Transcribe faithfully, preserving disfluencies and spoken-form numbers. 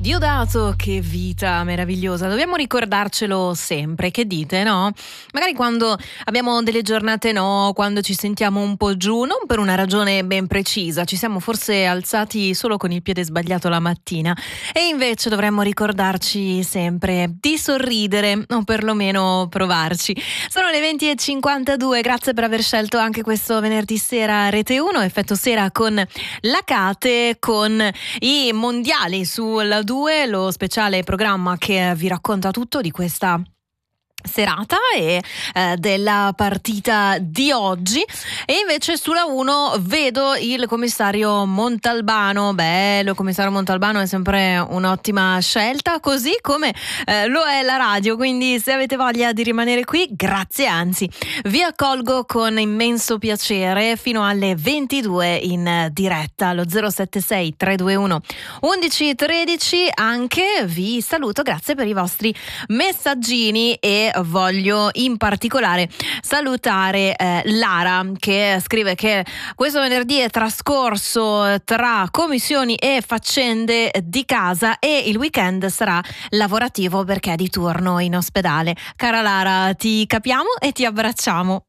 Diodato, che vita meravigliosa, dobbiamo ricordarcelo sempre, che dite, no? Magari quando abbiamo delle giornate no, quando ci sentiamo un po' giù, non per una ragione ben precisa, ci siamo forse alzati solo con il piede sbagliato la mattina e invece dovremmo ricordarci sempre di sorridere o perlomeno provarci. Sono le venti e cinquantadue, grazie per aver scelto anche questo venerdì sera Rete uno, effetto sera con la Cate, con i mondiali sulla due, lo speciale programma che vi racconta tutto di questa serata e eh, della partita di oggi. E invece sulla uno vedo il commissario Montalbano. Bello, commissario Montalbano è sempre un'ottima scelta, così come eh, lo è la radio, quindi se avete voglia di rimanere qui, grazie, anzi vi accolgo con immenso piacere fino alle ventidue in diretta allo zero sette sei tre due uno undici tredici. Anche vi saluto, grazie per i vostri messaggini, e voglio in particolare salutare eh, Lara, che scrive che questo venerdì è trascorso tra commissioni e faccende di casa e il weekend sarà lavorativo perché è di turno in ospedale. Cara Lara, ti capiamo e ti abbracciamo.